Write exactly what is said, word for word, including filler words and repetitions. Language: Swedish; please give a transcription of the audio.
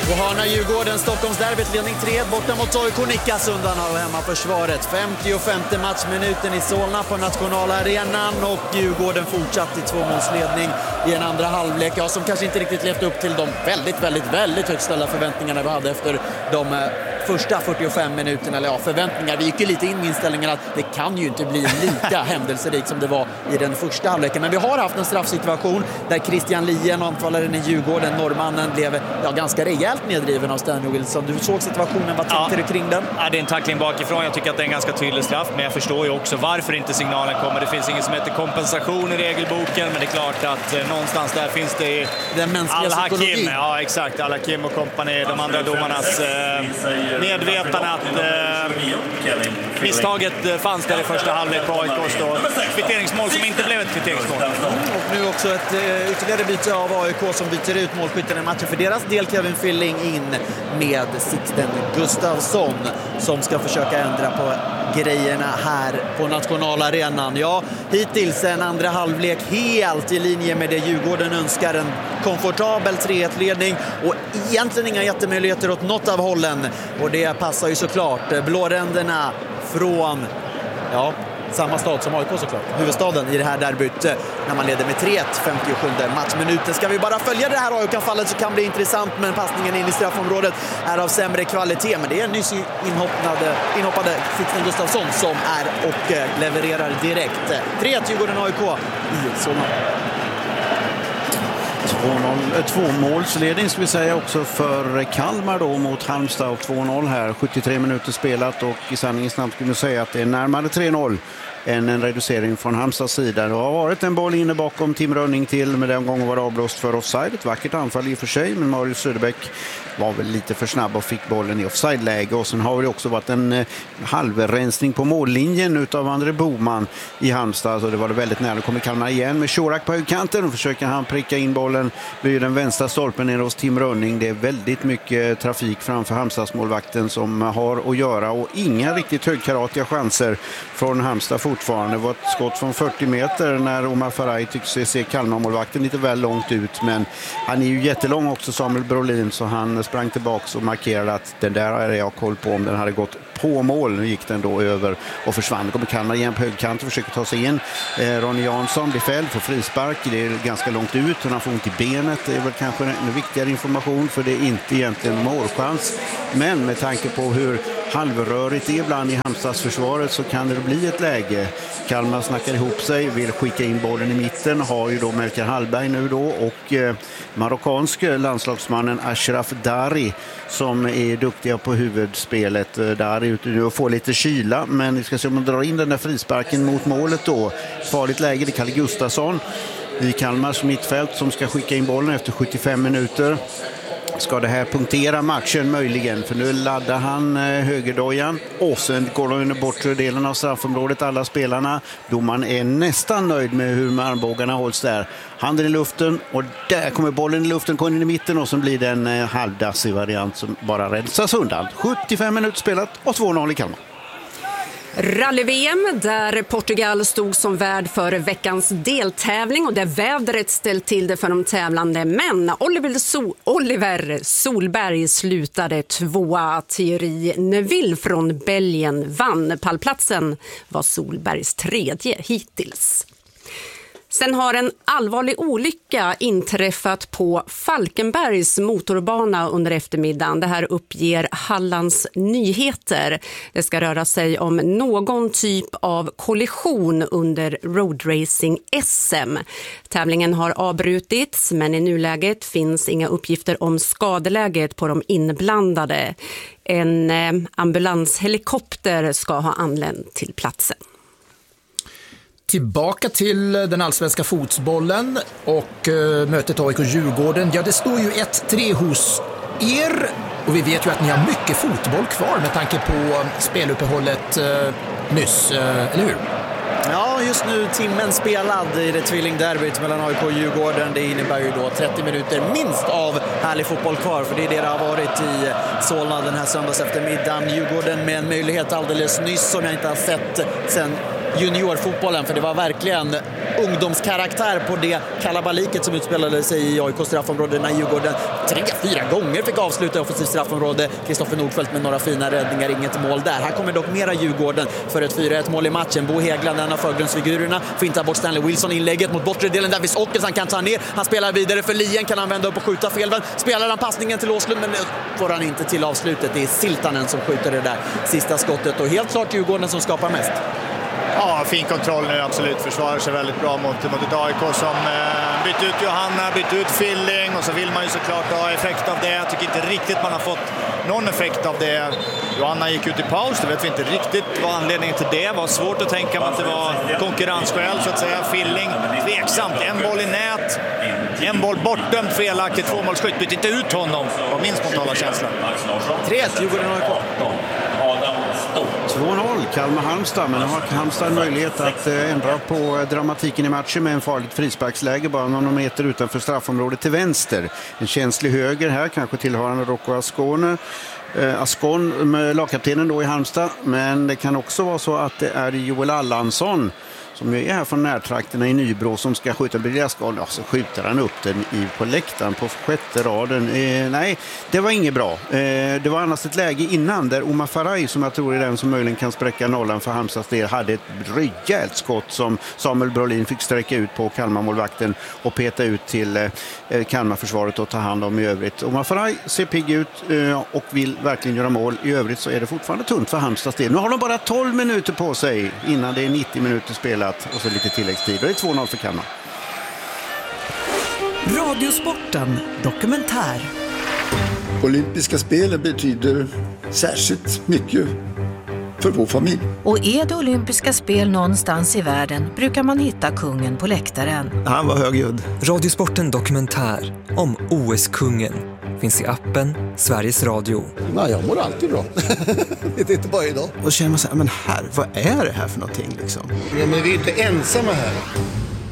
Och hörna Djurgården, Stockholmsderbyt, ledning tre borta mot A I K nickas undan av hemmaförsvaret. femtiofemte matchminuten i Solna på Nationalarenan och Djurgården fortsatt i tvåmålsledning i en andra halvlek. Ja, som kanske inte riktigt levt upp till de väldigt, väldigt, väldigt högt ställda förväntningarna vi hade efter de första fyrtiofem minuterna. Eller ja, förväntningar. Vi gick ju lite in med inställningen att det kan ju inte bli lika händelserikt som det var i den första halvleken. Men vi har haft en straffsituation där Christian Lien, anfallaren i Djurgården, norrmannen, blev ja, ganska rejält nedriven av Stanley Wilson. Du såg situationen, vad tänkte ja. du kring den? Ja, det är en tackling bakifrån. Jag tycker att det är en ganska tydlig straff, men jag förstår ju också varför inte signalen kommer. Det finns inget som heter kompensation i regelboken, men det är klart att eh, någonstans där finns det den mänskliga psykologin. Ja, exakt. Al-Hakim och kompani, de andra domarnas eh, medvetande att eh, misstaget fanns där i första halvlek på A I K:s då. Kvitteringsmål som inte blev ett kvitteringsmål. Och nu också ett uh, ytterligare byte av A I K som byter ut målskytten i matchen. För deras del Kevin Filling in med Sixten Gustafsson som ska försöka ändra på grejerna här på Nationalarenan. Ja, hittills en andra halvlek helt i linje med det Djurgården önskar. En komfortabel tre ett-ledning och egentligen inga jättemöjligheter åt något av hållen. Och det passar ju såklart blåränderna från ja, samma stad som A I K såklart, huvudstaden i det här derbyt när man leder med tre ett, femtiosjunde matchminuten. Ska vi bara följa det här A I K-anfallet så kan det bli intressant, men passningen in i straffområdet är av sämre kvalitet. Men det är en nyss inhoppade, inhoppade Sixten Gustafsson som är och levererar direkt. tre ett Djurgården A I K i Solna. två målsledning ska vi säga också för Kalmar då mot Halmstad och två noll här. sjuttiotre minuter spelat och i sanningens namn skulle vi säga att det är närmare tre noll än en reducering från Halmstads sida. Det har varit en boll inne bakom Tim Rönning till, men den gången var det avblåst för offside. Ett vackert anfall i och för sig, men Marius Söderbeck var väl lite för snabb och fick bollen i offside-läge. Och sen har det också varit en eh, halvrensning på mållinjen utav André Boman i Halmstad. Så det var det väldigt nära. Då kommer Kalmar igen med Shorak på högkanten och försöker han pricka in bollen vid den vänstra stolpen ner hos Tim Rönning. Det är väldigt mycket trafik framför Halmstadsmålvakten som har att göra och inga riktigt högkaratiga chanser från Halmstad fortfarande. Det var ett skott från fyrtio meter när Omar Faraj tycks se Kalmar-målvakten lite väl långt ut, men han är ju jättelång också, Samuel Brolin, så han sprang tillbaka och markerade att den där är jag koll på om den hade gått på mål. Nu gick den då över och försvann. Det kommer Kalmar igen på högkant och försöker ta sig in. Eh, Ronny Jansson blir fälld för frispark. Det är ganska långt ut. Han har fått ont i benet. Det är väl kanske en viktigare information, för det är inte egentligen målchans. Men med tanke på hur halvrörigt det är ibland i Halmstadsförsvaret så kan det bli ett läge. Kalmar snackar ihop sig, vill skicka in bollen i mitten. Har ju då Melker Hallberg nu då och eh, marockansk landslagsmannen Ashraf Dari som är duktiga på huvudspelet. Dari ute nu och får lite kyla, men vi ska se om man drar in den där frisparken mot målet då. Farligt läge, det är Kalle Gustafsson i Kalmars mittfält som ska skicka in bollen efter sjuttiofem minuter. Ska det här punktera matchen möjligen? För nu laddar han eh, högerdojan och sen går de in i bortre delen av straffområdet, alla spelarna. Domaren är nästan nöjd med hur armbågarna hålls där. Handen i luften och där kommer bollen i luften, kommer in i mitten och så blir det en eh, halvdassig variant som bara rensas undan. sjuttiofem minuter spelat och två noll i Kalmar. Rally-V M där Portugal stod som värd för veckans deltävling och där vädret ställt till det för de tävlande. Men Oliver, so- Oliver Solberg slutade tvåa. Thierry Neuville från Belgien vann. Pallplatsen var Solbergs tredje hittills. Sen har en allvarlig olycka inträffat på Falkenbergs motorbana under eftermiddagen. Det här uppger Hallands Nyheter. Det ska röra sig om någon typ av kollision under roadracing S M. Tävlingen har avbrutits, men i nuläget finns inga uppgifter om skadeläget på de inblandade. En eh, ambulanshelikopter ska ha anlänt till platsen. Tillbaka till den allsvenska fotbollen och uh, mötet A I K-Djurgården. Ja, det står ju ett tre hos er och vi vet ju att ni har mycket fotboll kvar med tanke på speluppehållet uh, nyss, uh, eller hur? Ja, just nu timmen spelad i det tvillingderbyt mellan A I K och Djurgården. Det innebär ju då trettio minuter minst av härlig fotboll kvar, för det är det det har varit i Solna den här söndags eftermiddagen. Djurgården med en möjlighet alldeles nyss som jag inte har sett sen juniorfotbollen, för det var verkligen ungdomskaraktär på det kalabaliket som utspelade sig i A I K straffområde när Djurgården tre, fyra gånger fick avsluta i offensivt straffområde. Kristoffer Nordfeldt med några fina räddningar, inget mål där. Här kommer dock mera Djurgården för ett fyra ett mål i matchen. Bo Hägland, en av förgrundsfigurerna, fintar bort Stanley Wilson, inlägget mot bortre delen där Vis Åkesson kan ta ner. Han spelar vidare för Lien, kan han vända upp och skjuta felvänd. Spelar han passningen till Åslund, men får han inte till avslutet. Det är Siltanen som skjuter det där sista skottet och helt klart Djurgården som skapar mest. Ja, fin kontroll nu, absolut. Försvarar sig väldigt bra mot, mot ett A I K som eh, bytt ut Johanna, bytt ut Filling, och så vill man ju såklart ha effekt av det. Jag tycker inte riktigt man har fått någon effekt av det. Johanna gick ut i paus, det vet vi inte riktigt vad anledningen till det var. Svårt att tänka att det var konkurrensskäl så att säga. Filling, tveksamt. En boll i nät, en boll bortdömd felaktigt, tvåmålsskytt. Bytt inte ut honom, var min spontana känsla. tre ett, Djurgården A I K. två noll Kalmar-Halmstad, men har Halmstad möjlighet att ändra på dramatiken i matchen med en farligt frisparksläge bara några meter utanför straffområdet till vänster. En känslig höger här, kanske tillhörande Rocco Ascone. Eh, Ascon med lagkaptenen då i Halmstad, men det kan också vara så att det är Joel Allansson som är här från närtrakterna i Nybro som ska skjuta Biljaskal. Ja, så skjuter han upp den i, på läktaren på sjätte raden. Eh, nej, det var inget bra. Eh, det var annars ett läge innan där Omar Faraj, som jag tror är den som möjligen kan spräcka nollan för Halmstads del, hade ett rejält skott som Samuel Brolin fick sträcka ut på Kalmarmålvakten och peta ut till eh, Kalmarförsvaret och ta hand om i övrigt. Omar Faraj ser pigg ut eh, och vill verkligen göra mål. I övrigt så är det fortfarande tunt för Halmstads del. Nu har de bara tolv minuter på sig innan det är nittio minuter spelat. Och så lite tilläggstid. Och det är två noll för Kalmar. Radiosporten dokumentär. Olympiska spelen betyder särskilt mycket för vår familj. Och är det olympiska spel någonstans i världen brukar man hitta kungen på läktaren. Han var högljudd. Radiosporten dokumentär om O S-kungen. Finns i appen Sveriges Radio. Nej, jag mår alltid bra. Det är inte bara idag. Och känner man så här, men här, vad är det här för någonting liksom? Ja, men vi är inte ensamma här.